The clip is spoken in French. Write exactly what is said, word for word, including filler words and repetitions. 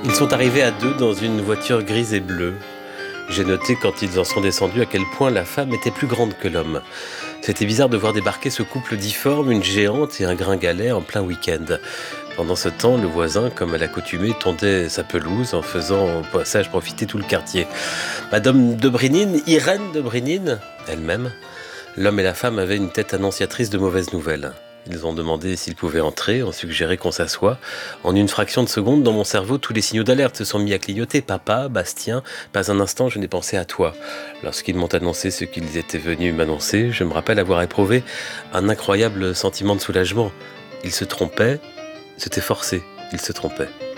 Ils sont arrivés à deux dans une voiture grise et bleue. J'ai noté quand ils en sont descendus à quel point la femme était plus grande que l'homme. C'était bizarre de voir débarquer ce couple difforme, une géante et un gringalet en plein week-end. Pendant ce temps, le voisin, comme à l'accoutumée, tondait sa pelouse en faisant au passage profiter tout le quartier. Madame de Brinine, Irène de Brinine, elle-même, l'homme et la femme avaient une tête annonciatrice de mauvaises nouvelles. Ils ont demandé s'ils pouvaient entrer, ont suggéré qu'on s'assoie. En une fraction de seconde, dans mon cerveau, tous les signaux d'alerte se sont mis à clignoter. Papa, Bastien, pas un instant je n'ai pensé à toi. Lorsqu'ils m'ont annoncé ce qu'ils étaient venus m'annoncer, je me rappelle avoir éprouvé un incroyable sentiment de soulagement. Ils se trompaient, c'était forcé, ils se trompaient.